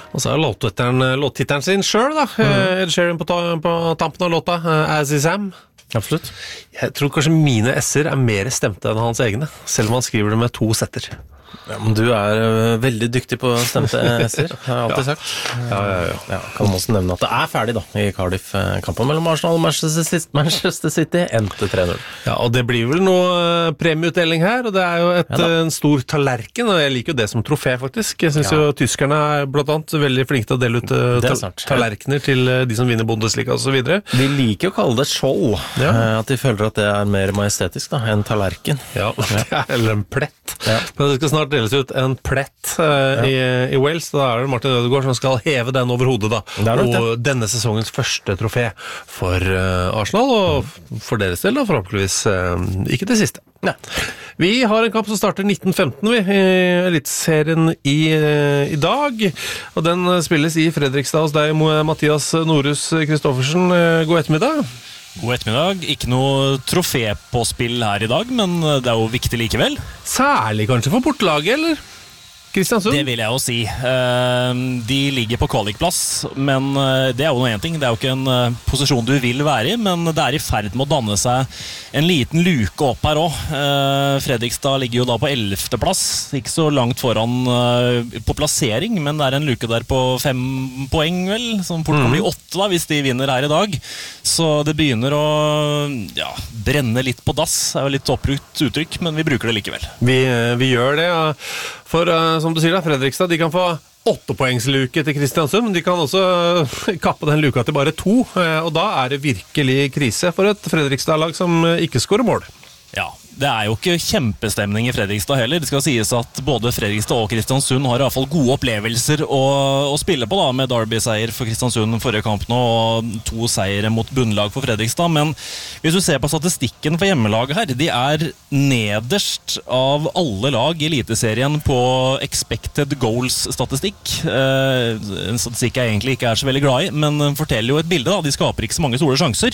Og så låttitteren sin selv da, Ed Sheeran på tampen av låta, As Is Am. Absolutt. Jeg tror kanskje mine S-er mer stemte enn hans egne, selv om han skriver det med 2 setter. Ja, men du veldig dyktig på stemte S-er, har jeg alltid sagt. Ja, kan man også nevne at det ferdig da, i Cardiff-kampen mellom Arsenal og Manchester City, endte 3-0. Ja, og det blir vel noe premieutdeling her, og det jo en stor tallerken, og jeg liker jo det som trofé faktisk. Jeg synes jo tyskerne blant annet veldig flinke til å dele ut tallerkener til de som vinner Bundesliga og så videre. De liker å kalle det skjold, at de føler at det mer majestetisk da, enn tallerken. Ja, eller en plett. Men det skal snart deles ut en plett i Wales, da det Martin Ødegaard som skal heve den over hodet da, og denne sesongens første trofé for Arsenal, og for deres del da, forhåpentligvis ikke det siste. Nei. Vi har en kamp som starter 1915 i Eliteserien i dag, og den spilles i Fredrikstad hos deg, Mathias Norhus Kristoffersen. God ettermiddag. God ettermiddag. Ikke noe trofé på spill her i dag, men det jo viktig likevel. Særlig kanskje for bortelaget, eller? Kristiansund? Det vil jeg jo si. De ligger på kvalikplass, men det jo noe en ting. Det jo ikke en posisjon du vil være i, men det i ferd med å danne seg en liten luke opp her også. Fredrikstad ligger jo da på 11. plass, ikke så langt foran på plassering, men det en luke der på 5 poeng vel, som fort kan bli 8 da, hvis de vinner her i dag. Så det begynner å brenne litt på dass, det jo litt oppbrukt uttrykk, men vi bruker det likevel. Vi gjør det, for som du sier da, Fredrikstad, de kan få 8-poengsluke til Kristiansund, men de kan også kappe den luka til bare 2, og da det virkelig krise for et Fredrikstad-lag som ikke skårer mål. Ja, det jo ikke kjempestemning i Fredrikstad heller. Det skal sies at både Fredrikstad og Kristiansund har i hvert fall gode opplevelser å spille på da, med Derby-seier for Kristiansund forrige kamp nå, og 2 seire mot bunnlag for Fredrikstad. Men hvis du ser på statistikken for hjemmelaget her, de nederst av alle lag i Eliteserien på expected goals-statistikk. En statistikk jeg egentlig ikke så veldig glad i, men forteller jo et bilde da. De skaper ikke så mange store sjanser.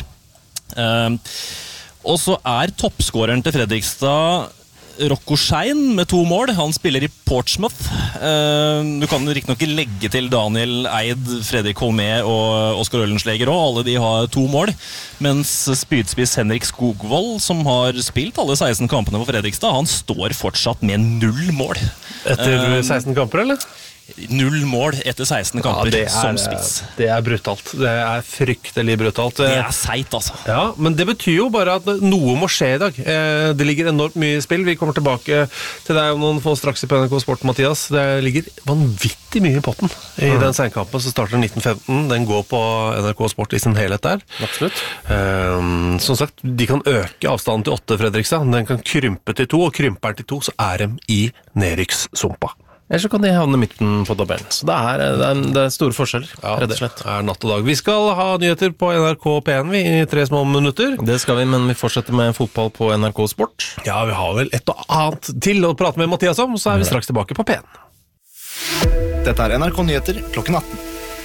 Og så toppskåreren til Fredrikstad Rocco Schein med 2 mål. Han spiller i Portsmouth. Du kan riktig nok legge til Daniel Eid, Fredrik Holmé og Oskar Øllensleger også. Alle de har 2 mål. Mens spydspiss Henrik Skogvold, som har spilt alle 16 kampene for Fredrikstad, han står fortsatt med 0 mål. Etter 16 kamper, eller? 0 mål etter 16 kamper som spiss. Det brutalt. Det fryktelig brutalt. Det seit, altså. Ja, men det betyr jo bare at noe må skje i dag. Det ligger enormt mye i spill. Vi kommer tilbake til deg om noen få straks på NRK Sport, Mathias. Det ligger vanvittig mye i potten i den senkampen som starter 1915. Den går på NRK Sport i sin helhet der. Absolutt. Som sagt, de kan øke avstanden til 8 Fredrikstad. Den kan krympe til 2, og krymper den til 2, så de i nedrykkssumpa. Eller så kan de havne midten på tabellen. Så det store forskjeller, rett og slett. Det natt og dag. Vi skal ha nyheter på NRK P1 i 3 små minutter. Det skal vi, men vi fortsetter med fotball på NRK Sport. Ja, vi har vel et og annet til å prate med Mathias om, så vi straks tilbake på P1. Dette NRK Nyheter klokken 18.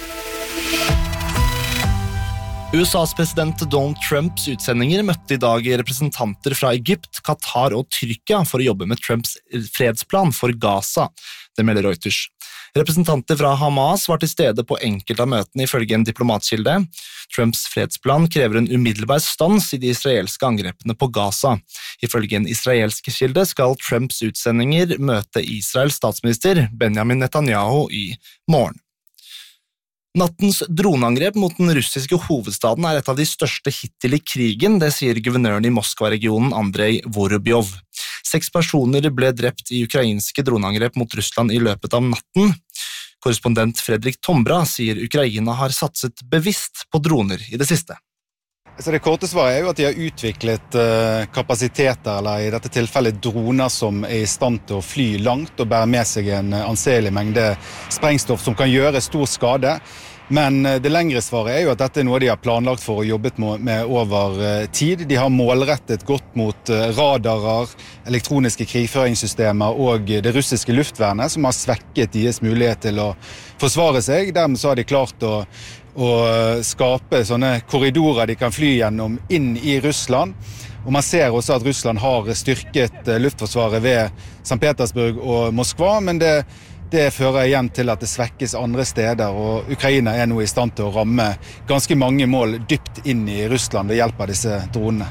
USAs president Donald Trumps utsendinger møtte i dag representanter fra Egypt, Qatar og Tyrkia for å jobbe med Trumps fredsplan for Gaza. Det melder Reuters. Representanter fra Hamas var til stede på enkelte av møtene ifølge en diplomatkilde. Trumps fredsplan krever en umiddelbar stans i de israelske angrepene på Gaza. Ifølge en israelsk kilde skal Trumps utsendinger møte Israels statsminister Benjamin Netanyahu i morgen. Nattens droneangrep mot den russiske hovedstaden et av de største hittil i krigen, det sier guvernøren i Moskva-regionen Andrei Vorobjov. 6 personer ble drept i ukrainske droneangrep mot Russland i løpet av natten. Korrespondent Fredrik Tombra sier Ukraina har satset bevisst på droner i det siste. Så det korte svaret jo at de har utviklet kapasiteter, eller i dette tilfellet droner som i stand til å fly langt og bære med seg en anselig mengde sprengstoff som kan gjøre stor skade. Men det lengre svaret jo at dette noe de har planlagt for og jobbet med over tid. De har målrettet godt mot radarer, elektroniske krigføringssystemer og det russiske luftvernet, som har svekket deres mulighet til å forsvare seg. Dermed så har de klart å skape sånne korridorer de kan fly gjennom inn i Russland. Og man ser også at Russland har styrket luftforsvaret ved St. Petersburg og Moskva, men det det fører igjen til at det svekkes andre steder, og Ukraina nå i stand til å ramme ganske mange mål dypt inn i Russland ved hjelp av disse dronene.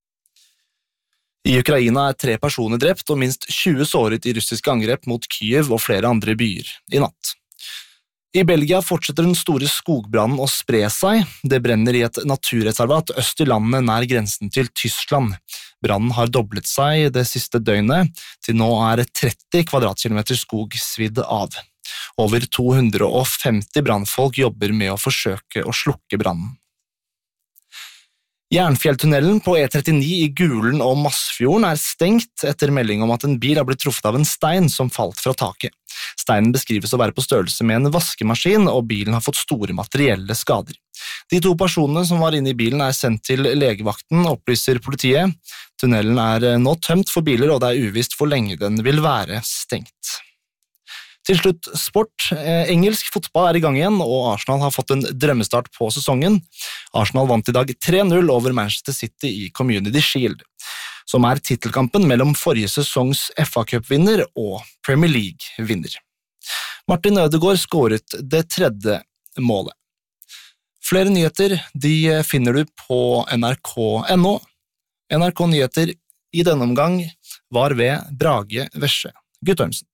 I Ukraina 3 personer drept og minst 20 såret i russiske angrep mot Kyiv og flere andre byer i natt. I Belgia fortsetter den store skogbrannen å spre seg. Det brenner i et naturreservat øst i landet nær grensen til Tyskland. Brannen har doblet seg det siste døgnet, til nå 30 kvadratkilometer skog svidd av. Over 250 brannfolk jobber med å forsøke å slukke brannen. Jernfjelltunnelen på E39 i Gulen og Masfjorden stengt etter melding om at en bil har blitt truffet av en stein som falt fra taket. Steinen beskrives å være på størrelse med en vaskemaskin, og bilen har fått store materielle skader. De 2 personene som var inne i bilen sendt til legevakten, opplyser politiet. Tunnelen nå tømt for biler, og det uvisst hvor lenge den vil være stengt. Til slutt sport. Engelsk fotball i gang igjen, og Arsenal har fått en drømmestart på sesongen. Arsenal vant i dag 3-0 over Manchester City i Community Shield, som titelkampen mellom forrige sesongs FA-cup-vinner og Premier League-vinner. Martin Ødegaard skåret det 3. målet. Flere nyheter finner du på nrk.no. NRK Nyheter i denne omgang var ved Brage Vesje Guttormsen.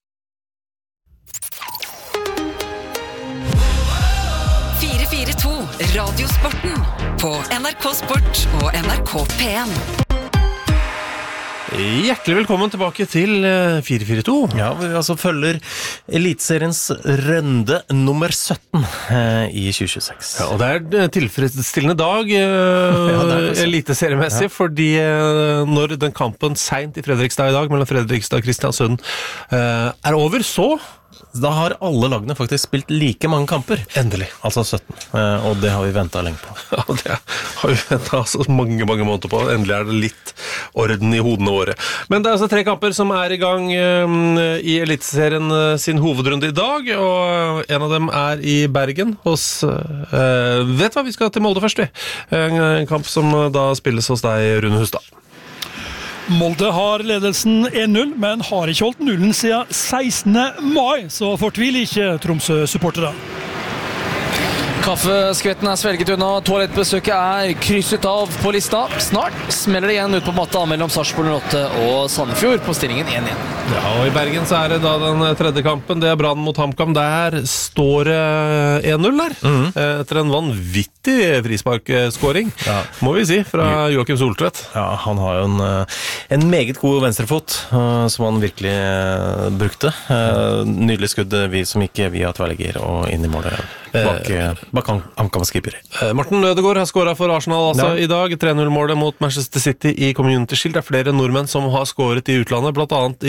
Radiosporten på NRK Sport og NRK P1. Hjertelig velkommen tilbake til 442. Ja, vi følger Elitseriens runde nummer 17 i 2026. Ja, og det tilfredsstillende dag eliteseriemessig, fordi når den kampen sent i Fredrikstad i dag mellom Fredrikstad og Kristiansund over, så da har alle lagene faktisk spilt like mange kamper. Endelig. Altså 17. Og det har vi ventet lenge på. Ja, det har vi ventet så mange måneder på. Endelig det litt orden i hodene våre. Men det 3 kamper som i gang i Eliteserien sin hovedrunde i dag, og en av dem i Bergen hos... vet hva, vi skal til Molde først, vi. En kamp som da spilles hos deg, Rune Hustad. Molde har ledelsen 1-0, men har ikke holdt nullen siden 16. mai, så fortvil ikke Tromsø-supportere. Kaffeskvetten svelget unna, toalettbesøket krysset av på lista. Snart smeller det igjen ut på matta mellom Sarpsborg 08 og Sandefjord på stillingen 1-1. Ja, og i Bergen så det da den 3. kampen, det Brann mot HamKam. Der står 1-0 der, etter en vanvittig frisparkskåring, må vi si, fra Joakim Soltvedt. Ja, han har jo en meget god venstrefot, som han virkelig brukte. Nydelig skudd, som gikk via tverrligger og inn i målet bak HamKam-skipper. Martin Ødegaard har skåret for Arsenal i dag. 3-0-målet mot Manchester City i Community Shield. Det flere nordmenn som har skåret i utlandet, blant annet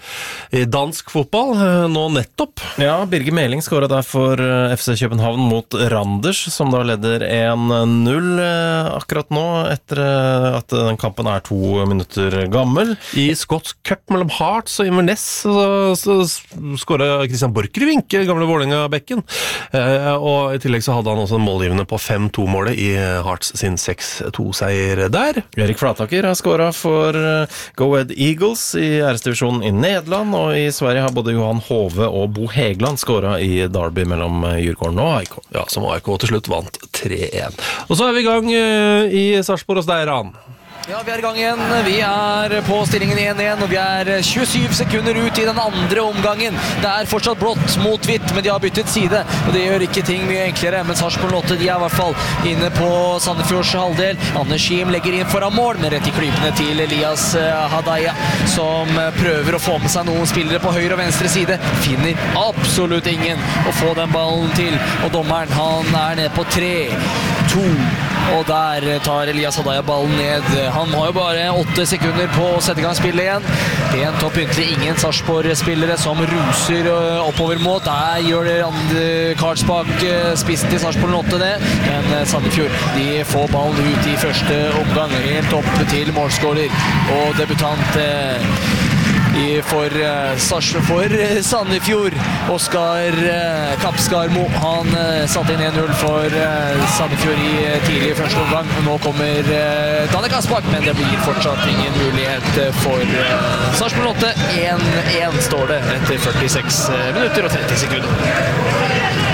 i dansk fotball, nå nettopp. Ja, Birger Meling skåret der for FC København mot Randers, som da leder 1-0 akkurat nå, etter at den kampen 2 minutter gammel. I skotsk cup mellom Hearts og Inverness så skåret Christian Borchgrevink, gamle Vålerenga-bekken. Og i tillegg så hadde han også en målgivende på 5-2-målet i Hearts sin 6-2-seier der. Erik Flataker har skåret for Go Ahead Eagles i æresdivisjonen i Nederland, og i Sverige har både Johan Hove og Bo Hegland skåret i derby mellom Djurgården og AIK. Ja, som AIK til slutt vant 3-1. Og så vi i gang i Sarpsborg hos deg, Ran. Ja, vi i gang igjen. Vi på stillingen 1-1, og vi 27 sekunder ut i den andre omgangen. Det fortsatt blått mot hvitt, men de har byttet side, og det gjør ikke ting mye enklere. Men Sarpsborg 08, de i hvert fall inne på Sandefjords halvdel. Anders Schiem legger inn foran mål, men rett i klypene til Elias Hadaya, som prøver å få med seg noen spillere på høyre og venstre side. Finner absolutt ingen å få den ballen til, og dommeren, han nede på 3-2. Og der tar Elias Hadaya ballen ned. Han har jo bare 8 sekunder på å sette i gang spillet igjen. Pent og pyntelig, ingen Sarpsborg-spillere som ruser oppover mot. Der gjør det Karlsbakk, spissen til Sarpsborg 08 det. Men Sandefjord, de får ballen ut i første omgang, helt opp til målskåler og debutant for Sandefjord. Oskar Kapskarmo, han satte inn 1-0 for Sandefjord i tidlig første omgang. Nå kommer Danne Kaspak, men det blir fortsatt ingen mulighet for Sarpsborg 8. 1-1 står det etter 46 minutter og 30 sekunder.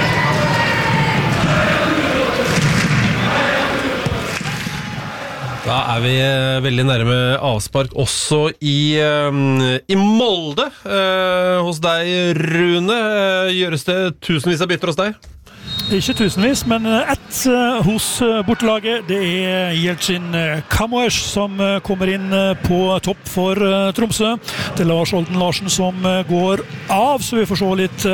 Da vi veldig nærme avspark også i Molde. Hos deg, Rune, gjøres det tusenvis av bytter hos deg? Ikke tusenvis, men ett hos bortelaget. Det Jeltsin Kamoesh som kommer inn på topp for Tromsø. Det Lars Olden Larsen som går av, så vi får se litt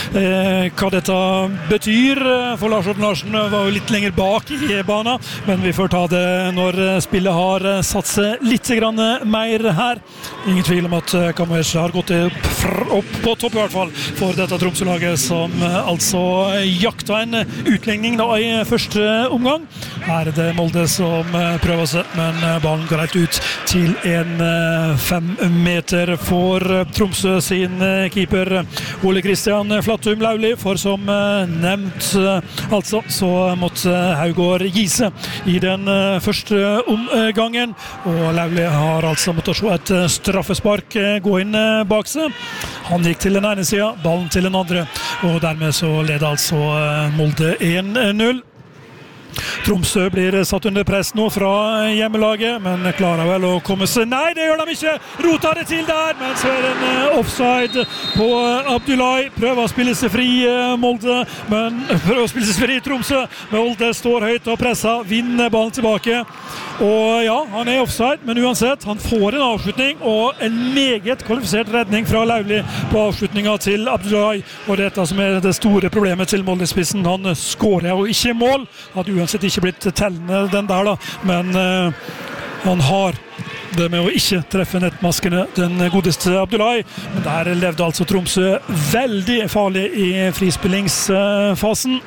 hva dette betyr. For Lars Olden Larsen var jo litt lenger bak i banen, men vi får ta det når spillet har satt seg litt grann mer her. Ingen tvil om at Kamoesh har gått opp på topp i hvert fall for dette Tromsø-laget, som altså jakta en utligning da i første omgang. Her det Molde som prøver seg, men ballen går helt ut til en 5 meter for Tromsø sin keeper Ole Kristian Flattum Lauli, for som nevnt altså, så måtte Haugård gi seg i den første omgangen, og Lauli har altså måttet se et straffespark gå inn bak seg. Han gikk til den ene siden, ballen til den andre, og dermed så leder altså Molde 1-0. Tromsø blir satt under press nå fra hjemmelaget, men klarer vel å komme seg. Nei, det gjør de ikke! Rota det til der, men så det en offside på Abdullahi. Prøver å spille seg fri Molde, men prøver å spille seg fri Tromsø. Molde står høyt og presser, vinner ballen tilbake. Og ja, han offside, men uansett, han får en avslutning, og en meget kvalifisert redning fra Lauli på avslutningen til Abdullahi. Og dette som det store problemet til Molde-spissen, han skårer jo ikke mål. Hadde uansett ikke blitt tellende den der da, men han har det med å ikke treffe nettmaskene, den godeste Abdullahi. Men der levde altså Tromsø veldig farlig i frispillingsfasen.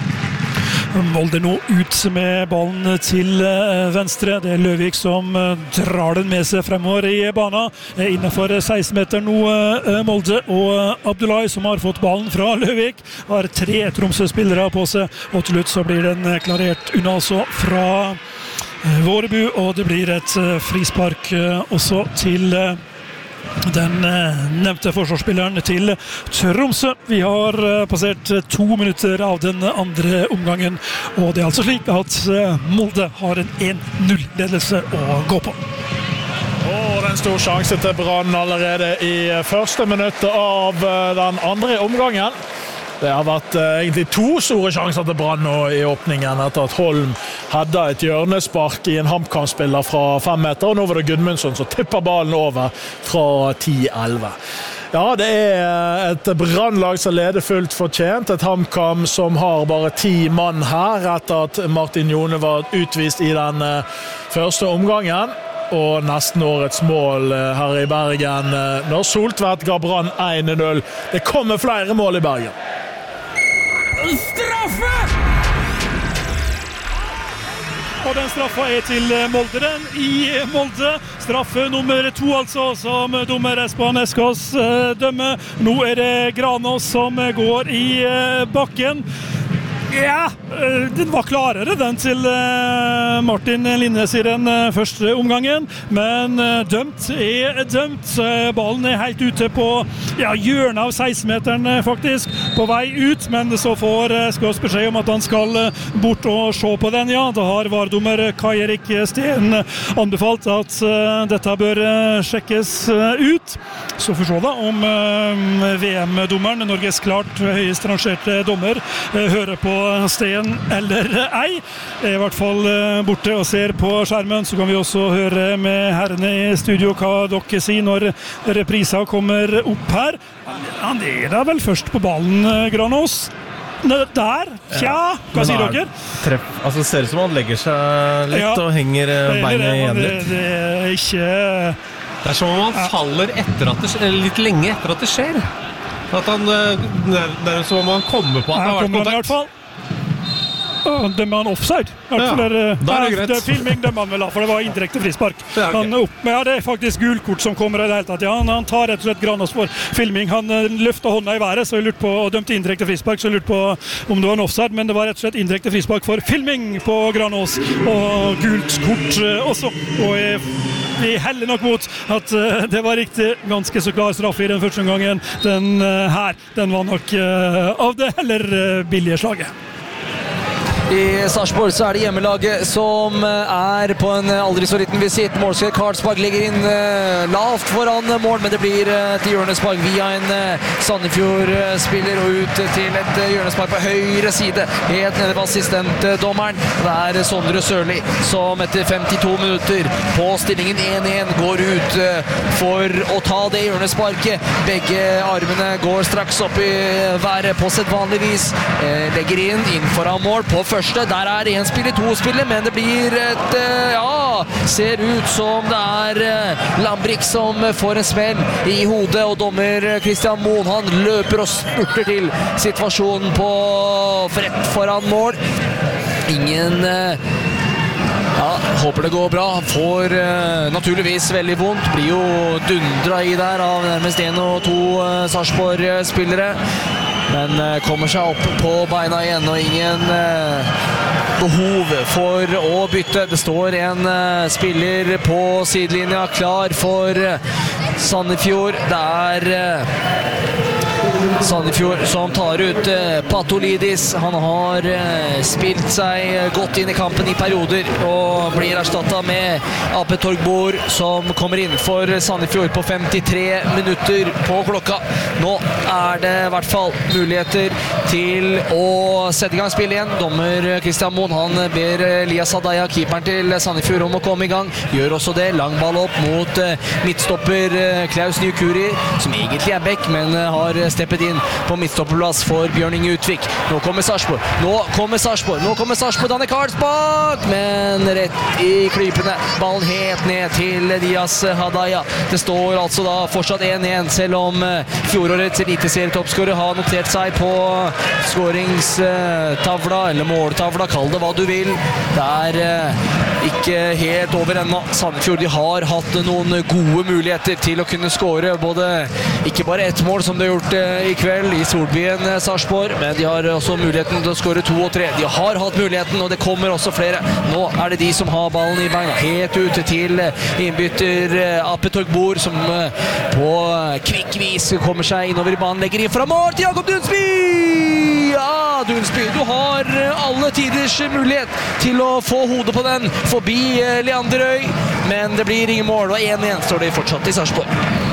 Molde nå ut med ballen til venstre. Det Løvik som drar den med seg fremover i banen. Innenfor 16-meter nå Molde, og Abdullahi som har fått ballen fra Løvik har 3 Tromsø-spillere på seg, og til slutt så blir den klarert unna altså fra Vårebu, og det blir et frispark også til den nevnte forsvarsspilleren til Tromsø. Vi har passert 2 minutter av den andre omgangen, og det altså slik at Molde har en 1-0-ledelse å gå på. Det en stor sjanse til Brann allerede i første minutt av den andre omgangen. Det har vært egentlig 2 store sjanser til Brann nå i åpningen, etter at Holm hadde et hjørnespark i en HamKam-spiller fra 5 meter, og nå var det Gudmundsson som tipper ballen over fra 10-11. Ja, det et Brannlag som leder fullt fortjent, et HamKam som har bare 10 mann her, etter at Martin Jone var utvist i den første omgangen. Og nesten årets mål her i Bergen, når Soltvedt ga Brann 1-0. Det kommer flere mål i Bergen. Straffe! Og den straffa til Molde, den i Molde. Straffe nummer 2 altså, som dommer Espen Eskås dømmer. Nå det Granås som går i bakken. Ja, den var klarere den til Martin Linnes i den første omgangen, men dømt dømt. Ballen helt ute på hjørnet av 16-meteren faktisk, på vei ut, men så får Skås beskjed om at han skal bort og se på den. Ja, da har vardommer Kai Erik Steen anbefalt at dette bør sjekkes ut. Så får vi se da om VM-dommeren, Norges klart høyest rangerte dommer, hører på Steen eller ei. I hvert fall borte og ser på skjermen, så kan vi også høre med herrene i studio hva dere sier når reprisa kommer opp her. Han da vel først på ballen, Granås. Der, tja, hva sier dere? Treff, altså det ser ut som han legger seg litt og henger beina igjen litt. Det ikke... Det som om han faller etter at litt lenge etter at det skjer. At han, det som om han kommer på at det har vært kontakt. dømmer han offside. Det filming dømmer han vel da, for det var indirekte frispark. Det faktisk gulkort som kommer i det hele tatt. Ja, han tar rett og slett Granås for filming. Han løfter hånda i været, så jeg lurte på, og dømte indirekte frispark, så jeg lurte på om det var en offside, men det var rett og slett indirekte frispark for filming på Granås, og gult kort også. Og vi heller nok mot at det var riktig ganske så klar straff i den første omgangen. Den var nok av det heller billige slaget. I Sarpsborg så det hjemmelaget som på en aldri så liten visitt. Målskjell Karlsberg ligger inn lavt foran mål, men det blir et hjørnespark via en Sandefjord-spiller og ut til et hjørnespark på høyre side, helt nede på assistentdommeren. Det Sondre Sørli som etter 52 minutter på stillingen 1-1 går ut for å ta det hjørnesparket. Begge armene går straks opp i været på sedvanlig vis, legger inn foran mål på første. Der en spiller, to spiller, men det blir ser ut som det Lambrik som får en smell i hodet, og dommer Christian Moen, han løper og spurter til situasjonen på rett foran mål. Ingen håper det går bra. Han får naturligvis veldig vondt. Blir jo dundra i der av nærmest 1 og 2 Sarpsborg-spillere. Men kommer seg opp på beina igjen, og ingen behov for å bytte. Det står en spiller på sidelinja klar for Sandefjord. Det Sandefjord som tar ut Patolidis. Han har spilt seg godt inn i kampen i perioder og blir erstattet med AP Torgbor, som kommer inn for Sandefjord på 53 minutter på klokka. Nå det I hvert fall muligheter til å sette I gang spillet igjen. Dommer Christian Moen, han ber Elias Hadaya, keeperen til Sandefjord, om å komme I gang. Gjør også det. Lang ball opp mot midtstopper Klaus Nykuri, som egentlig bekk, men har steppet inn på midtstopperplass for Bjørn Inge Utvik. Nå kommer Sarpsborg. Danne Karlsbakk, men rett I klypene. Ballen helt ned til Elias Hadaya. Det står altså da fortsatt 1-1, selv om fjorårets eliteserietoppskårer har notert seg på skåringstavla, eller måltavla, kall det hva du vil. Det ikke helt over ennå. Sandefjord, de har hatt noen gode muligheter til å kunne skåre, ikke bare ett mål som de har gjort I kveld I Solbyen Sarpsborg, men de har også muligheten til å skåre 2 og 3. De har hatt muligheten, og det kommer også flere. Nå det de som har ballen I beina, helt ute til innbytter Ape Torgbor, som på kvikk vis kommer seg innover I banen, legger inn fra mål til Jakob Dunsby! Ja, Dunsby, du har alle tiders mulighet til å få hodet på den forbi Leander Øy, men det blir ingen mål, og 1-1 står det fortsatt I Sarpsborg.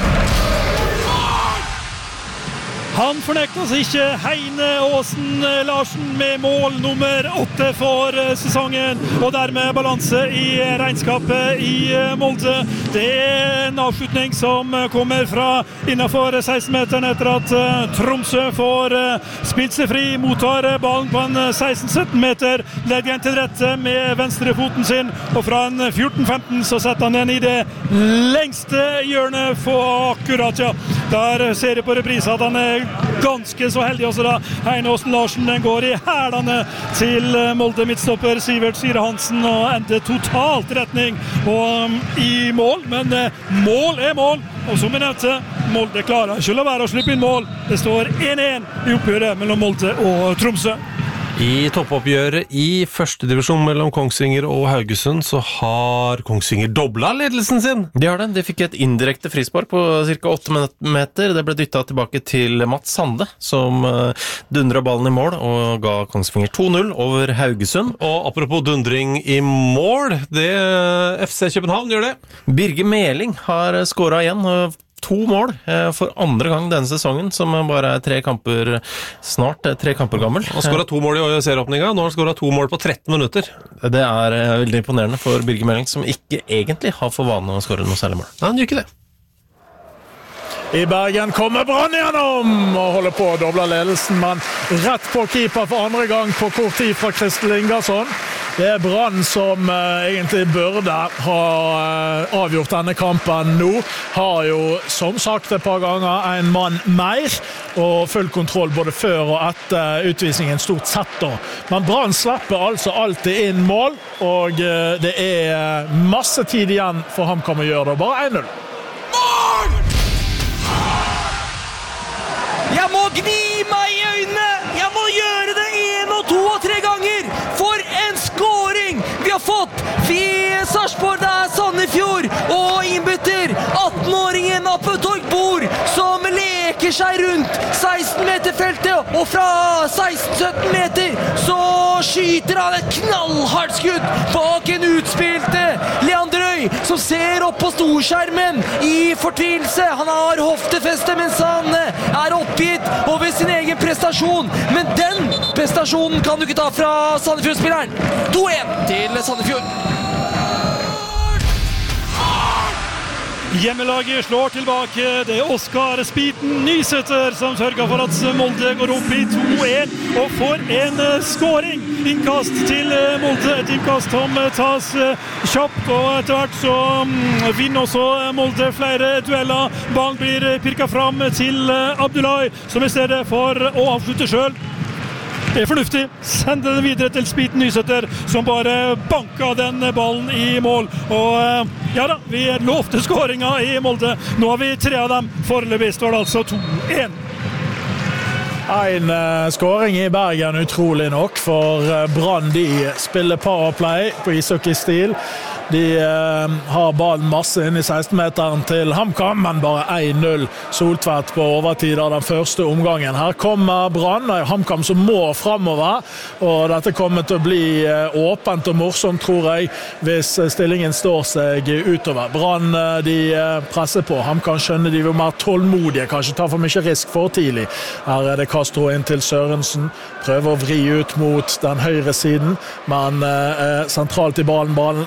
Han fornekter oss ikke. Heine Aasen Larsen med mål nummer 8 for sesongen, og dermed balanse I regnskapet I Molde. Det en avslutning som kommer fra innenfor 16-meteren etter at Tromsø får spilt seg fri, mottar ballen på en 16-17 meter, legger den til rette med venstrefoten sin, og fra en 14-15 så setter han den I det lengste hjørnet for akkurat, ja. Der ser jeg på reprisen at han ganske så heldig også da. Heine Aasen Larsen, den går I hælene til Molde midtstopper Sivert Sire Hansen, og ender totalt retning og I mål, men mål mål, og som jeg nevnte, Molde klarer ikke å la være å slippe inn mål. Det står 1-1 I oppgjøret mellom Molde og Tromsø. I toppoppgjøret I første divisjon mellom Kongsvinger og Haugesund så har Kongsvinger doblet ledelsen sin. De har det. De fikk et indirekte frispark på ca. 8 meter. Det ble dyttet tilbake til Mats Sande, som dundret ballen I mål og ga Kongsvinger 2-0 over Haugesund. Og apropos dundring I mål, det FC København gjør det. Birger Meling har skåret igjen, 2 mål for andre gang denne sesongen, som bare 3 kamper gammel. Han skåret 2 mål I serieåpninga, nå har han skåret 2 mål på 13 minutter. Det veldig imponerende for Birger Meling, som ikke egentlig har for vane å skåre noe særlig mål. Nei, han gjør ikke det. I Bergen kommer Brann gjennom og holder på å doble ledelsen, men rett på keeper for andre gang på kort tid fra Kristel Ingersson. Det Brann som egentlig burde ha avgjort denne kampen nå. Har jo som sagt et par ganger en mann mer og full kontroll både før og etter utvisningen stort sett da. Men Brann slipper altså alltid inn mål, og det masse tid igjen for HamKam å gjøre det. Bare 1-0. Mål! Jeg må gni meg i øynene! Jeg må gjøre det 1 og 2 og 3 ganger! For en skåring vi har fått! Sarpsborg, det Sandefjord og innbytter 18-åringen Appetorg Bor som leker seg rundt 16-meterfeltet, og fra 16-17 meter så skyter han et knallhardt skudd bak en utspilte Leandrøy som ser opp på storskjermen i fortvilelse. Han har hoftefeste mens han oppgitt over sin egen prestasjon, men den prestasjonen kan du ikke ta fra Sandefjord-spilleren. 2-1 til Sandefjord. Hjemmelaget slår tilbake. Det Oskar Spiten Nysæter som sørger for at Molde går opp i 2-1 og får en skåring. Innkast til Molde, et innkast som tas kjapt, og etter hvert så vinner også Molde flere dueller. Ballen blir pirket fram til Abdullahi, som i stedet for å avslutte selv. Det fornuftig. Sende den videre til Spiten Nysæter, som bare banket den ballen i mål. Og ja da, vi lovte skåringer i Molde. Nå har vi 3 av dem. Foreløpig står det altså 2-1. En skåring i Bergen utrolig nok, for Brann de spiller powerplay på ishockeystil. De har ballen masse inn i 16-meteren til HamKam, men bare 1-0 Soltvedt på overtid av den første omgangen. Her kommer Brann, og HamKam som må fremover, og dette kommer til å bli åpent og morsomt, tror jeg, hvis stillingen står seg utover. Brann de presser på, HamKam skjønner de vil mer tålmodige, kanskje ta for mye risk for tidlig. Her det Castro inn til Sørensen, prøver å vri ut mot den høyre siden, men sentralt i ballen.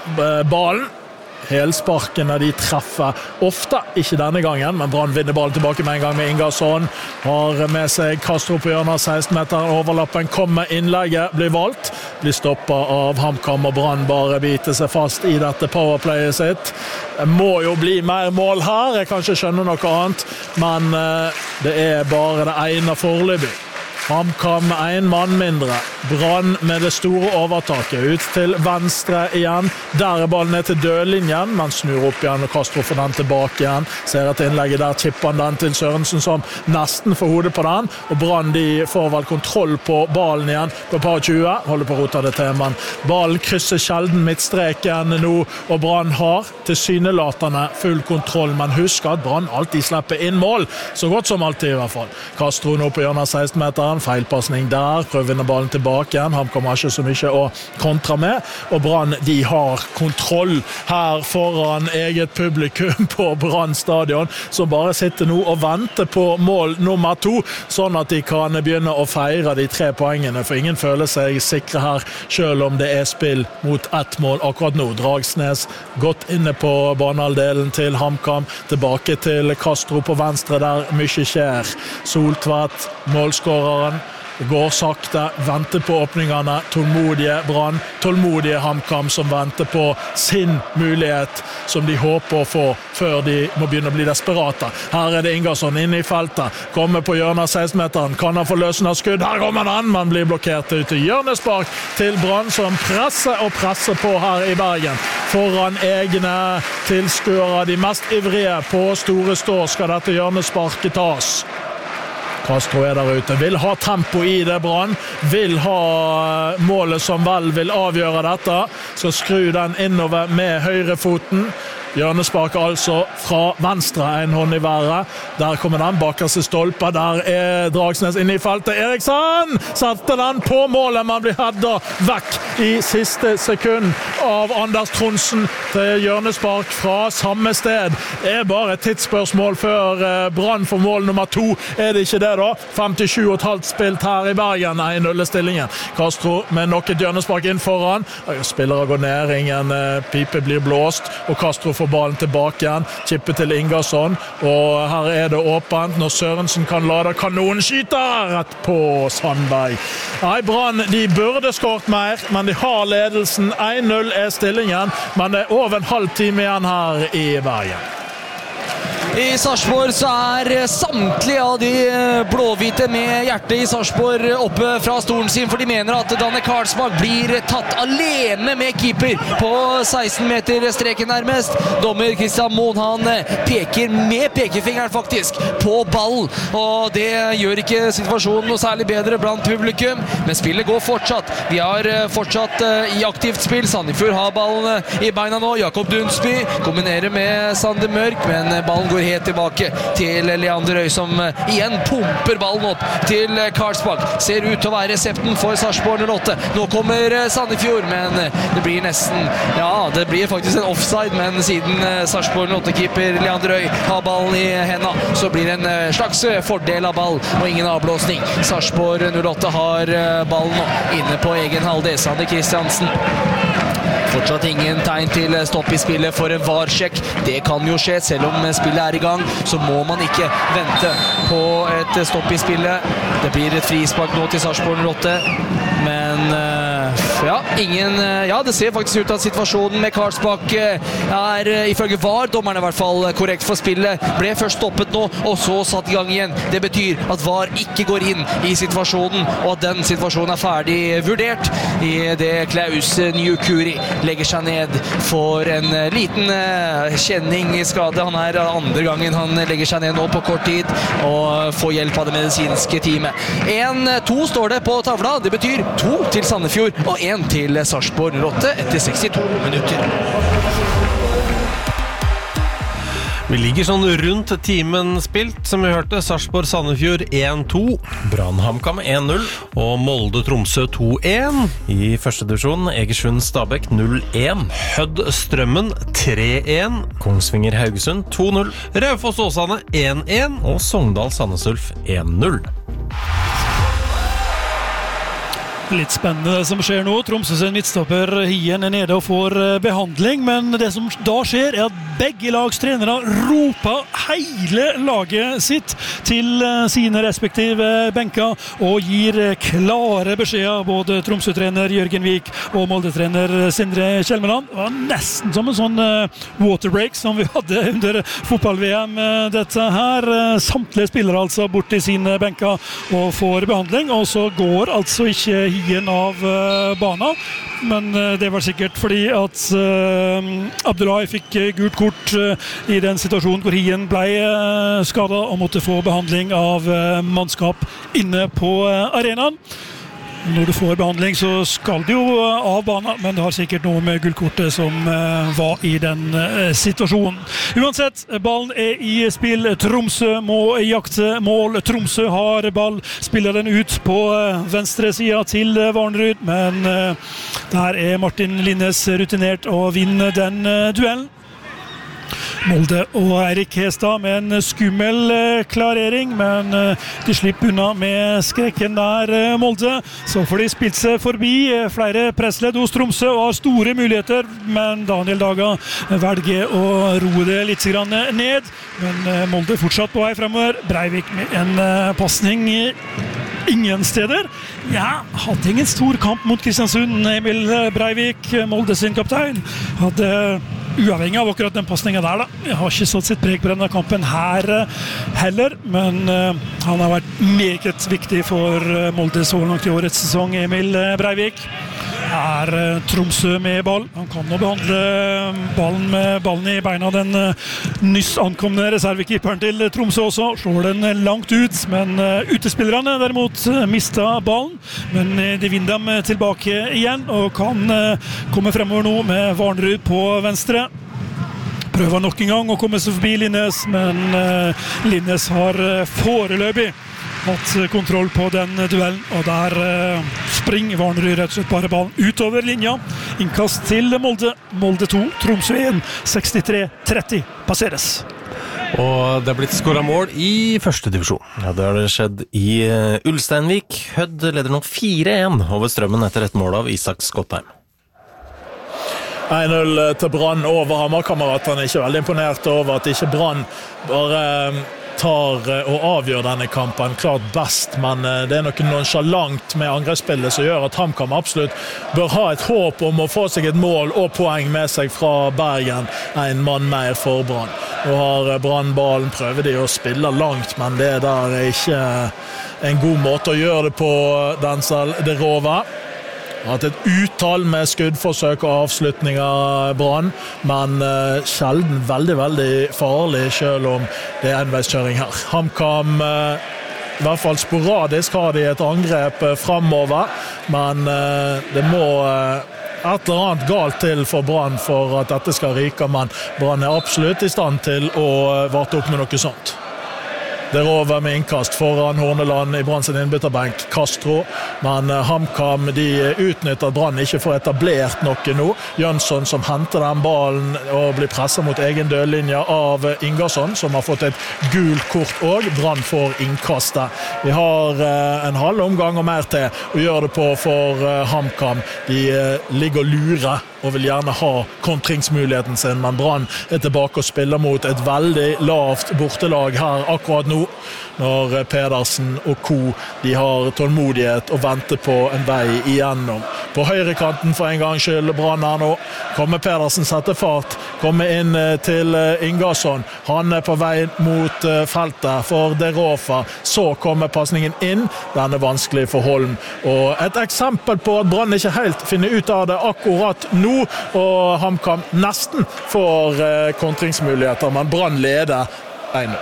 Helsparkene de treffer ofte, ikke denne gangen, men Brann vinner ballen tilbake med en gang med Ingarsson. Har med seg Castro på hjørnet, 16-meter, overlappen kommer, innlegget blir valgt, blir stoppet av HamKam, og Brann bare biter seg fast i dette powerplayet sitt. Det må jo bli mer mål her, jeg kan ikke skjønne noe annet, men det bare det ene foreløpig. HamKam med 1 mann mindre. Brann med det store overtaket. Ut til venstre igjen. Der ballen ned til dødlinjen, men snur opp igjen og Castro får den tilbake igjen. Ser et innlegget der, chipper han den til Sørensen som nesten får hodet på den. Og Brann de får vel kontroll på ballen igjen på par 20. Holder på å rota det til, men ballen krysser sjelden midtstreken nå, og Brann har tilsynelatende full kontroll. Men husk at Brann alltid slipper inn mål. Så godt som alltid i hvert fall. Castro nå på hjørnet 16-meteren. Feilpassning der, prøver å vinne ballen tilbake igjen. HamKam har ikke så mye å kontra med, og Brann de har kontroll her foran eget publikum på Brann stadion, som bare sitter nå og venter på mål nummer 2, sånn at de kan begynne å feire de 3 poengene, for ingen føler seg sikre her, selv om det spill mot 1 mål akkurat nå. Dragsnes godt inne på banehalvdelen til HamKam, tilbake til Castro på venstre der mye skjer. Soltvedt, målskåreren, går sakte, venter på åpningene, tålmodige Brann, tålmodige HamKam som venter på sin mulighet som de håper å få før de må begynne å bli desperate. Her det Ingarsson inne i feltet, kommer på hjørnet 16-meteren, kan han få løsen av skudd, her kommer han, men blir blokkert ut til hjørnespark til Brann som presser på her i Bergen. Foran egne tilskuere, de mest ivrige på store stå skal dette hjørnesparket tas. Castro der ute, vil ha tempo i det Brann, vil ha målet som vel vil avgjøre dette, så skru den innover med høyrefoten. Hjørnespark altså fra venstre, en hånd i været. Der kommer den bakerste stolpe, der Dragsnes inne i feltet. Eriksson satte den på målet, man blir headet vekk i siste sekund av Anders Tronsen til hjørnespark fra samme sted. Det bare et tidsspørsmål før Brann for mål nummer 2. Det ikke det da? 57,5 spilt her i Bergen, 1-0-stillingen. Castro med nok et hjørnespark inn foran. Spillere går ned, ingen pipe blir blåst, og Castro får få ballen tilbake igjen, chippe til Ingersson, og her det åpent når Sørensen kan lade kanonskyter rett på Sandberg. Nei, Brann, de burde skåret mer, men de har ledelsen. 1-0 stillingen, men det over en halv time igjen her i Bergen. I Sarpsborg så samtlige av de blåhvite med hjertet i Sarpsborg oppe fra stolen sin, for de mener at Danne Karlsbakk blir tatt alene med keeper på 16 meter streken nærmest. Dommer Christian Moen, han peker med pekefingeren faktisk på ballen, og det gjør ikke situasjonen noe særlig bedre blant publikum, men spillet går fortsatt. Vi har fortsatt i aktivt spill. Sandefjord har ballen i beina nå. Jakob Dunsby kombinerer med Sander Mørk, men ballen går helt tilbake til Leander Øy, som igjen pumper ballen opp til Karlsbakk. Ser ut til å være resepten for Sarpsborg 08. Nå kommer Sandefjord, men det blir nesten, ja, det blir faktisk en offside, men siden Sarpsborg 08-keeper Leander Øy har ballen i hendene, så blir det en slags fordel av ball og ingen avblåsning. Sarpsborg 08 har ballen nå inne på egen halvdel. Sander Kristiansen. Fortsatt ingen tegn til stopp i spillet for en VAR-sjekk. Det kan jo skje, selv om spillet i gang, så må man ikke vente på et stopp i spillet. Det blir et frispark nå til Sarpsborg 08, men det ser faktisk ut at situasjonen med Karlsbakk ifølge VAR, dommeren i hvert fall korrekt for spillet, ble først stoppet nå, og så satt i gang igjen. Det betyr at VAR ikke går inn i situasjonen, og at den situasjonen ferdig vurdert i det Klaus Njukuri legger seg ned for en liten kjenning i skade. Han andre gangen han legger seg ned nå på kort tid og får hjelp av det medisinske teamet. 1-2 står det på tavla. Det betyr 2 til Sandefjord og 1 til Sarpsborg 08 etter 62 minutter. Vi ligger sånn rundt timen spilt, som vi hørte. Sarpsborg Sandefjord 1-2. Brann HamKam 1-0. Og Molde Tromsø 2-1. I første divisjon Egersund Stabæk 0-1. Hødd Strømmen 3-1. Kongsvinger Haugesund 2-0. Raufoss Åsane 1-1. Og Sogndal Sandnes Ulf 1-0. Litt spennende det som skjer nå. Tromsø sin midtstopper Hien nede og får behandling, men det som da skjer at begge lags trenere roper hele laget sitt til sine respektive benker og gir klare beskjeder, både Tromsø-trener Jørgen Vik og Molde-trener Sindre Kjelmeland. Det var nesten som en sånn waterbreak som vi hadde under fotball-VM dette her. Samtlige spillere altså bort til sine benker og får behandling, og så går altså ikke Hien av banen, men det var sikkert fordi at Abdullahi fikk gult kort i den situasjonen hvor Hien ble skadet og måtte få behandling av mannskap inne på arenaen. Når du får behandling så skal du jo av banen, men det har sikkert noe med gullkortet som var i den situasjonen. Uansett, ballen i spill. Tromsø må jakte mål. Tromsø har ball, spiller den ut på venstre siden til Varnerud, men der Martin Linnes rutinert og vinner den duellen. Molde og Eirik Hestad med en skummel klarering, men de slipper unna med skrekken der Molde. Så får de spilt seg forbi flere pressledd hos Tromsø og har store muligheter, men Daniel Daga velger å roe det litt ned. Men Molde fortsatt på vei fremover. Breivik med en passning ingen steder. Ja, hadde ingen stor kamp mot Kristiansund. Emil Breivik, Molde sin kaptein, hadde uavhengig av akkurat den passningen der da. Jeg har ikke satt sitt preg på denne kampen her heller, men han har vært meget viktig for Molde så langt i årets sesong, Emil Breivik. Tromsø med ball. Han kan nå behandle ballen med ballen i beina, den nyss ankomne reservekeeperen til Tromsø også. Slår den langt ut, men utespillerne derimot mistet ballen. Men de vinner dem tilbake igjen og kan komme fremover nå med Varnerud på venstre. Prøver nok en gang å komme seg forbi Linnes, men Linnes har foreløpig hatt kontroll på den duellen, og der springer Varnerud rett og slett bare ballen utover linja. Innkast til Molde. Molde 2, Tromsø 1, 63-30 passeres. Og det har blitt skåret mål i første divisjon. Ja, det har det skjedd i Ulsteinvik. Hødd leder nå 4-1 over Strømmen etter et mål av Isak Skottheim. 1-0 til Brann over Hamar-kameratene. Ikke veldig imponert over at ikke Brann bare tar og avgjør denne kampen klart best, men det er noe nonchalant med angrepsspillet som gjør at HamKam absolutt bør ha et håp om å få seg et mål og poeng med seg fra Bergen, en mann mer for Brann. Nå har Brann ballen, prøver de å spille langt, men det der er ikke en god måte å gjøre det på, Denzel Derova. Hatt et utall med skuddforsøk og avslutninger Brann, men sjelden veldig farlig, selv om det er enveiskjøring her. HamKam, i hvert fall sporadisk, har de et angrep fremover, men det må et eller annet galt til for Brann for at dette skal ryke, men Brann er absolutt i stand til å varte opp med noe sånt. Det er over med innkast foran Horneland i Brann sin innbytterbenk, Castro, men HamKam de utnytter at Brann ikke får etablert noe nå. Jønsson som henter den ballen og blir presset mot egen dødlinje av Ingersson, som har fått et gult kort og Brann får innkastet. Vi har en halv omgang og mer til å gjøre det på for HamKam. De ligger og lurer og vil gjerne ha kontringsmuligheten sin, men Brann er tilbake og spiller mot et veldig lavt bortelag her akkurat nå, når Pedersen og Co. de har tålmodighet og venter på en vei igjennom. På høyrekanten for en gang skyld Brann her nå. Kommer Pedersen, setter fart, kommer inn til Ingersson. Han er på vei mot feltet for Derofa. Så kommer passningen inn. Den er vanskelig for Holm. Og et eksempel på at Brann ikke helt finner ut av det akkurat nå, og HamKam nesten får kontringsmuligheter, men Brann leder 1-0.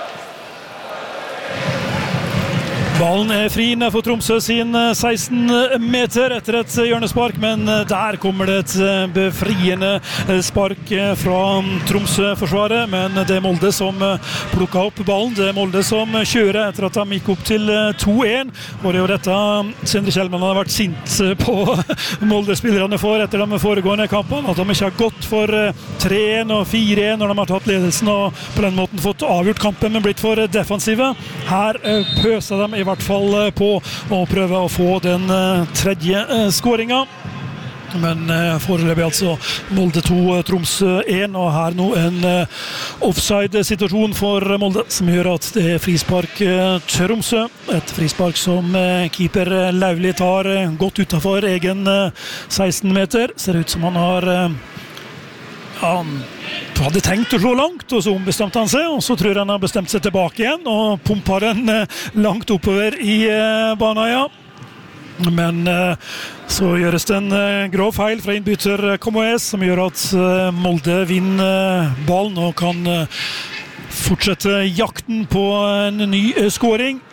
Ballen er fri for Tromsø sin 16 meter etter et hjørnespark, men der kommer det et befriende spark fra Tromsø-forsvaret, men det er Molde som plukket opp ballen, det er Molde som kjører etter at de gikk opp til 2-1, og det er jo dette Sindre Kjellmann har vært sint på Molde-spillerne for etter de foregående kampene, at de ikke har gått for 3-1 og 4-1 når de har tatt ledelsen og på den måten fått avgjort kampen, men blitt for defensive. Her pøser de i hvert fall på å prøve å få den tredje skåringen. Men foreløpig altså Molde 2, Tromsø 1, og her nå en offside-situasjon for Molde, som gjør at det er frispark Tromsø. Et frispark som keeper Lauvli tar godt utenfor egen 16 meter. Ser ut som han har han hadde tenkt å slå langt, og så ombestemte han seg, og så tror jeg han har bestemt seg tilbake igjen, og pumper den langt oppover i Baneheia. Men så gjøres det en grov feil fra innbytter Kamoes, som gjør at Molde vinner ballen og kan fortsette jakten på en ny skåring.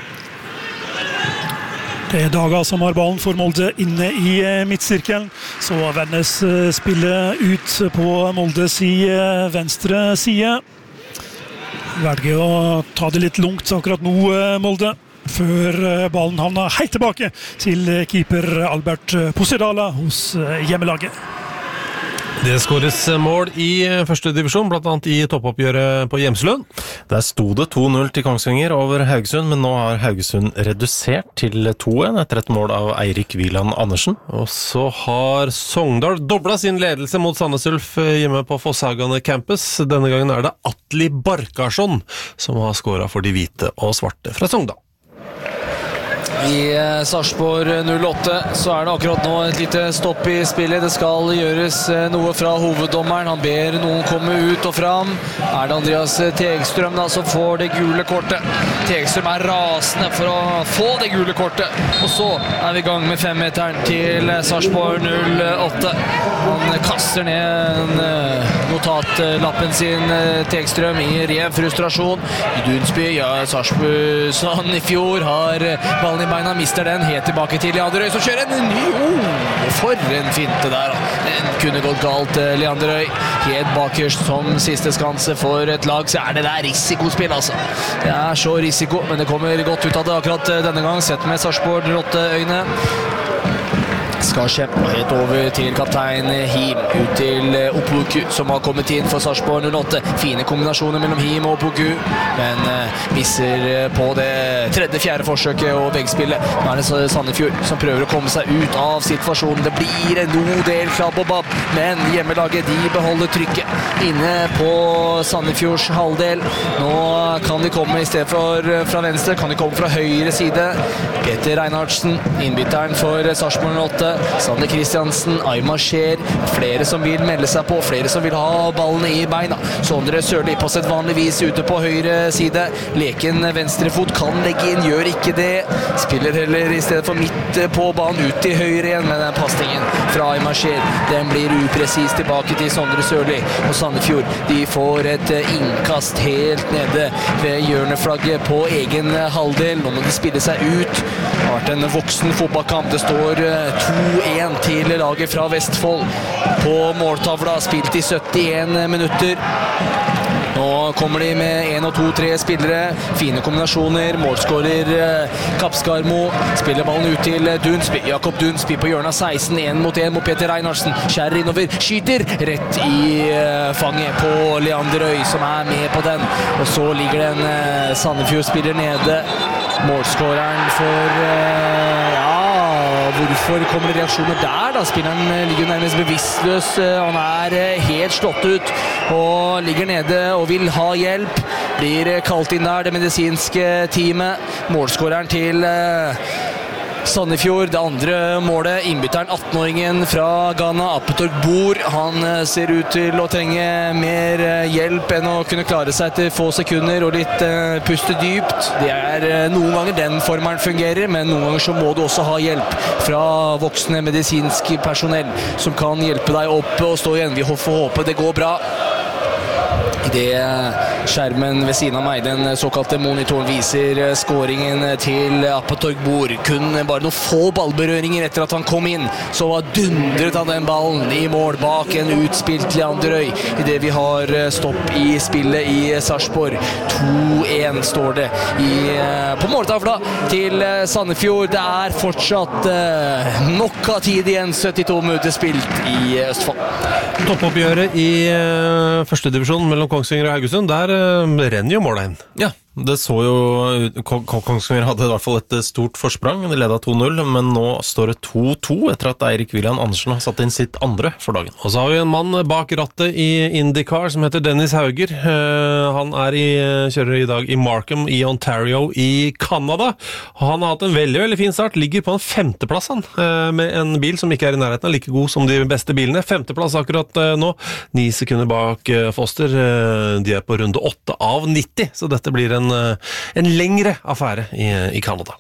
Det er Daga som har ballen for Molde inne i midtsirkelen, så vendes spillet ut på Moldes i venstre side. Velger å ta det litt lungt akkurat nå, Molde, før ballen havner helt tilbake til keeper Albert Posedala hos hjemmelaget. Det skåres mål i første divisjon, blant annet i toppoppgjøret på Hjemselund. Der sto det 2-0 til Kongsvinger over Haugesund, men nå har Haugesund redusert til 2-1 etter et mål av Eirik Wieland Andersen. Og så har Sogndal doblet sin ledelse mot Sandnes Ulf hjemme på Fosshagane campus. Denne gangen er det Atli Barkarsson som har skåret for de hvite og svarte fra Sogndal. I Sarpsborg 08 så er det akkurat nå et lite stopp i spillet. Det skal gjøres noe fra hoveddommeren. Han ber noen komme ut og fram. Er det Andreas Tegstrøm da som får det gule kortet? Tegstrøm er rasende for å få det gule kortet. Og så er vi i gang med 5-meteren til Sarpsborg 08. Han kaster ned notatlappen sin, Tegstrøm, i ren frustrasjon. I Dunsby, ja, Sarpsborg sånn i fjor har ballen i beina, mister den helt tilbake til Leanderøy, som kjører en ny for en finte der. Den kunne gått galt, Leanderøy. Helt bakerst som siste skanse for et lag, så er det der risikospill, altså. Det er så risiko, men det kommer godt ut av det akkurat denne gang, sett med Sarpsborg 08-øyne. Skarsheim helt over til kaptein Him, ut til Opoku som har kommet inn for Sarpsborg 08. Fine kombinasjoner mellom Him og Opoku, men misser på det tredje-fjerde forsøket og veggspillet. Nå er det Sandefjord som prøver å komme seg ut av situasjonen. Det blir en god del klabb og babb, men hjemmelaget de beholder trykket inne på Sandefjords halvdel. Nå kan de komme i stedet for fra venstre, kan de komme fra høyre side. Peter Reinhardsen, innbytteren for Sarpsborg 08. Sander Kristiansen, Aymar Scheer, flere som vil melde seg på, flere som vil ha ballene i beina. Sondre Sørli på sitt vanlig vis ute på høyre side. Leken venstrefot kan legge inn, gjør ikke det. Spiller heller i stedet for midt på banen ut til høyre igjen, med den passningen fra Aymar Scheer. Den blir upresis tilbake til Sondre Sørli, og Sandefjord, de får et innkast helt nede ved hjørneflagget på egen halvdel. Nå må de spille seg ut. Det har vært en voksen fotballkamp. Det står 2-1 til laget fra Vestfold på måltavla, spilt i 71 minutter. Nå kommer de med 1 og 2, 3 spillere, fine kombinasjoner. Målskårer Kapskarmo, spiller ballen ut til Dunsby. Jakob Dunsby på hjørnet av 16, 1 mot Peter Reinhardsen. Skjærer innover, skyter rett i fanget på Leander Øy, som er med på den. Og så ligger det en Sandefjord-spiller nede. Målskåreren for hvorfor kommer det reaksjoner der da? Spilleren ligger nærmest bevisstløs, han er helt slått ut og ligger nede og vil ha hjelp. Blir kalt inn der, det medisinske teamet. Målskåreren til Sandefjord, det andre målet, innbytteren 18-åringen fra Ghana, Apetorg Bor. Han ser ut til å trenge mer hjelp enn å kunne klare seg etter få sekunder og litt puste dypt. Det er noen ganger den formelen fungerer, men noen ganger så må du også ha hjelp fra voksne medisinsk personell som kan hjelpe deg opp og stå igjen. Vi får håpe det går bra. I det skjermen ved siden av meg, den såkalte monitoren, viser skåringen til Apetorg Bor. Kun bare noen få ballberøringer etter at han kom inn, så var dundret han den ballen i mål bak en utspilt Leander Øy. I det vi har stopp i spillet i Sarpsborg. 2-1 står det på måltavla til Sandefjord. Det er fortsatt nok av tid igjen, 72 minutter spilt i Østfold. Toppoppgjøret i første divisjon mellom Kongsvinger og Haugesund, der renner jo målet inn. Ja, det så jo Kongsvinger hadde i hvert fall et stort forsprang. De ledet 2-0, men nå står det 2-2 etter at Eirik William Andersen har satt inn sitt andre for dagen. Og så har vi en mann bak rattet i IndyCar som heter Dennis Hauger. Han kjører i dag i Markham i Ontario i Canada. Han har hatt en veldig, veldig fin start. Ligger på en 5. plass han, med en bil som ikke er i nærheten av like god som de beste bilene. 5. plass akkurat nå. 9 sekunder bak Foster. De er på runde 8 av 90, så dette blir en lengre affære i Canada.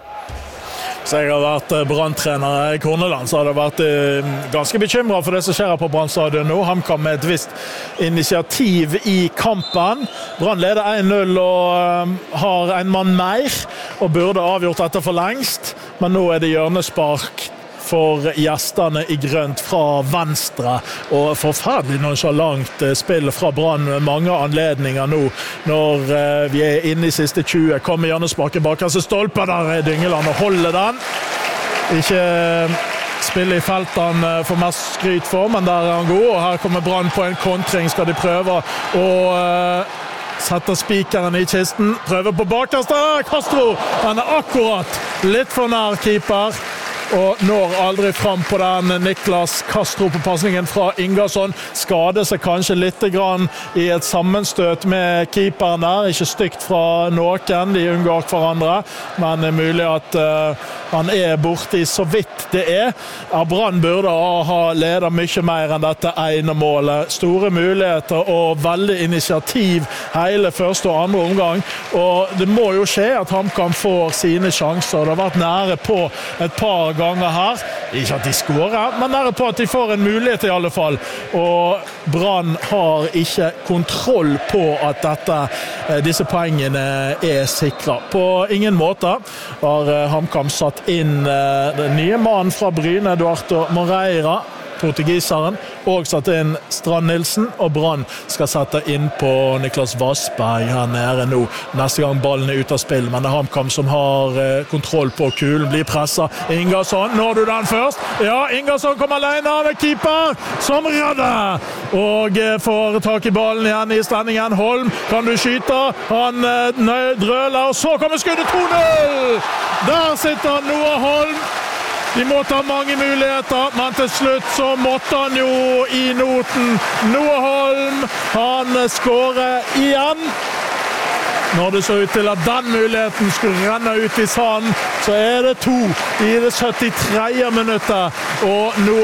Så jeg har vært Brann-trener i Korneland, så har det vært ganske bekymret for det som skjer på Brann-stadion nå. HamKam med et visst initiativ i kampen. Brann leder 1-0 og har en mann mer, og burde avgjort dette for lengst. Men nå er det hjørnespark for gjestene i grønt fra venstre, og forferdelig nonchalant spill fra Brann med mange anledninger nå, når vi er inne i siste 20. Kommer hjørnesparket bak, altså stolper der Dyngeland og holder den. Ikke spille i felten for mest skryt for, men der er han god, og her kommer Brann på en kontring, skal de prøve å setter spikeren i kisten, prøver på bakerste, Castro, han er akkurat litt for nær keeper, og når aldri fram på den. Niklas Castro på passningen fra Ingarsson skader seg kanskje litt grann i et sammenstøt med keeperen der, ikke stygt fra noen, de unngår hverandre, men det er mulig at han er borte i så vidt det er. Brann burde ha ledet mye mer enn dette ene målet. Store muligheter og veldig initiativ hele første og andre omgang, og det må jo skje at HamKam får sine sjanser. Det har vært nære på et par ganger her. Ikke at de skårer, men nære på at de får en mulighet i alle fall. Og Brann har ikke kontroll på at disse poengene er sikret. På ingen måte har HamKam satt inn den nye mannen fra Bryne, Eduardo Moreira. portugiseren, og satt inn Strand Nilsen, og Brann skal sette inn på Niklas Vassberg her nede nå. Neste gang ballen ute av spill, men det HamKam som har kontroll på kulen, blir presset. Ingersson, når du den først? Ja, Ingersson kommer alene med keeper, som redder, og får tak i ballen igjen i stendingen. Holm, kan du skyte? Han drøler, og så kommer skuddet 2-0! Der sitter Noah Holm. De måtte ha mange muligheter, men til slutt så måtte han jo i noten. Noah Holm, han skårer igjen. Når det så ut til at den muligheten skulle renne ut i sanden, så det 2 i det 73. minuttet, og Noah